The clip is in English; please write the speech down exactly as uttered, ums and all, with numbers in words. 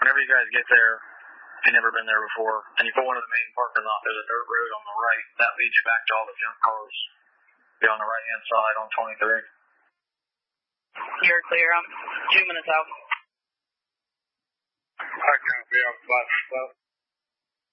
whenever you guys get there, if you've never been there before, and you pull into the main parking lot, there's a dirt road on the right. That leads you back to all the junk cars. Be on the right-hand side on twenty-three. You're clear. I'm two minutes out. I can't be on flat.